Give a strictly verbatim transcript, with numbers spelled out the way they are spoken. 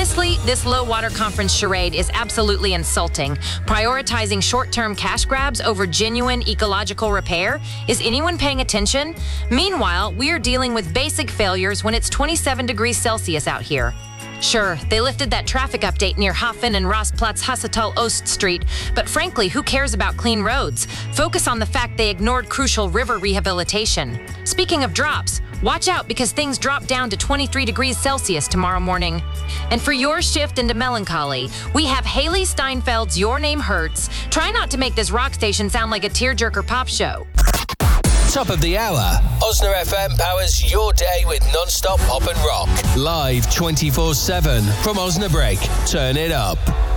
Honestly, this low water conference charade is absolutely insulting. Prioritizing short-term cash grabs over genuine ecological repair? Is anyone paying attention? Meanwhile, we are dealing with basic failures when it's twenty-seven degrees Celsius out here. Sure, they lifted that traffic update near Hafen and Rastplatz Hassetal Ost Street, but frankly, who cares about clean roads? Focus on the fact they ignored crucial river rehabilitation. Speaking of drops, watch out because things drop down to twenty-three degrees Celsius tomorrow morning. And for your shift into melancholy, we have Haley Steinfeld's Your Name Hurts. Try not to make this rock station sound like a tearjerker pop show. Top of the hour. Osna F M powers your day with non-stop pop and rock. Live twenty-four seven from Osnabrück. Turn it up.